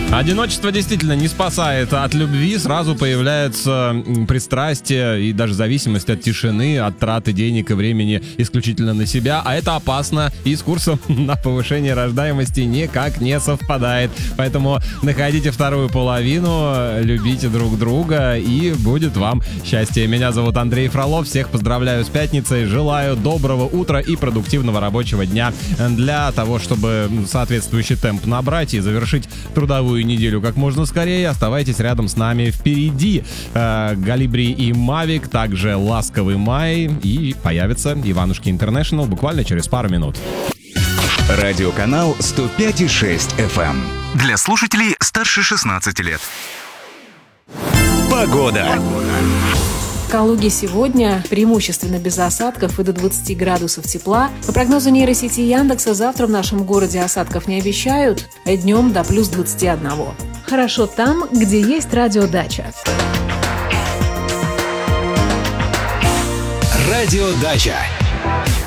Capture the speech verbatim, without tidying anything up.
Одиночество действительно не спасает от любви, сразу появляется пристрастие и даже зависимость от тишины, от траты денег и времени исключительно на себя, а это опасно и с курсом на повышение рождаемости никак не совпадает. Поэтому находите вторую половину, любите друг друга и будет вам счастье. Меня зовут Андрей Фролов, всех поздравляю с пятницей, желаю доброго утра и продуктивного рабочего дня. Для того, чтобы соответствующий темп набрать и завершить трудовую неделю как можно скорее, оставайтесь рядом с нами. Впереди э, Галибри и Мавик, также Ласковый май, и появится Иванушки Интернешнл буквально через пару минут. Радиоканал сто пять и шесть эф эм для слушателей старше шестнадцати лет. Погода. В Калуге сегодня преимущественно без осадков и до двадцати градусов тепла. По прогнозу нейросети Яндекса, завтра в нашем городе осадков не обещают, а днем до плюс двадцати одного. Хорошо там, где есть радиодача. Радиодача.